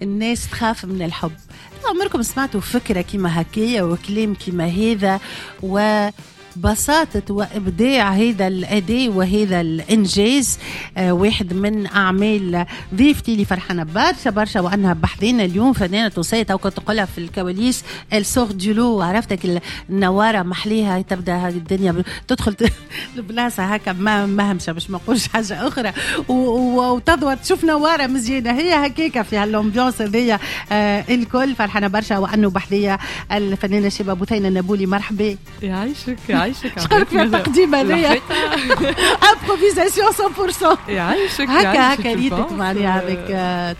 الناس تخاف من الحب. عمركم سمعتوا فكرة كيما هكايا وكلام كيما هذا وبساطة وإبداع هذا الأداء وهذا الإنجاز؟ واحد من أعمال ضيفتي اللي فرحانة برشا برشا وأنها بحذينا اليوم، فنانة تونسية. تو كنت تقولها في الكواليس السور دولو، عرفتك النوارة محليها تبدأ الدنيا تدخل البلاصة هكا ما همشة باش ما نقولش حاجة أخرى وتضوى تشوف نوارة مزيانة، هي هكاكا في هالأمبيونس هذيا. الكل فرحانة برشا وأنه بحذية الفنانة شيبة بوثينة النابولي. مرحبا. يعيشك شكرا في التقديم هذيا. امبروفيزاسيون 100%. يعيشك هكا ريتك معناها هذيك